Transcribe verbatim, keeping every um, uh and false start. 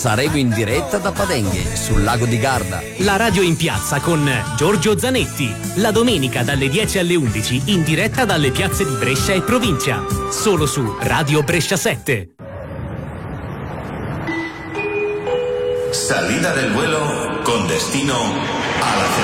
saremo in diretta da Padenghe, sul lago di Garda. La radio in piazza con Giorgio Zanetti. La domenica dalle dieci alle undici in diretta dalle piazze di Brescia e provincia. Solo su Radio Brescia sette. Salida del vuelo con destino a la